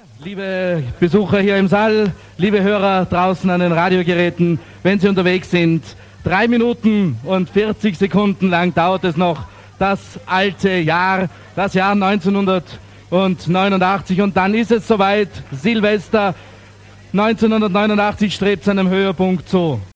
Liebe Besucher hier im Saal, liebe Hörer draußen an den Radiogeräten, wenn Sie unterwegs sind, 3 Minuten und 40 Sekunden lang dauert es noch, das alte Jahr, das Jahr 1989, und dann ist es soweit, Silvester 1989 strebt seinem Höhepunkt zu.